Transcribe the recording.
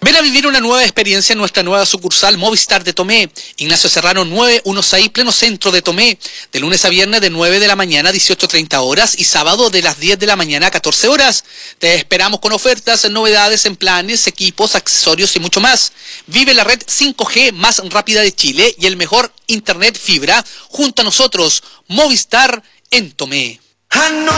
Ven a vivir una nueva experiencia en nuestra nueva sucursal Movistar de Tomé. Ignacio Serrano 916, pleno centro de Tomé. De lunes a viernes de 9 de la mañana a 18:30 horas y sábado de las 10 de la mañana a 14 horas. Te esperamos con ofertas, novedades en planes, equipos, accesorios y mucho más. Vive la red 5G más rápida de Chile y el mejor internet fibra junto a nosotros. Movistar en Tomé.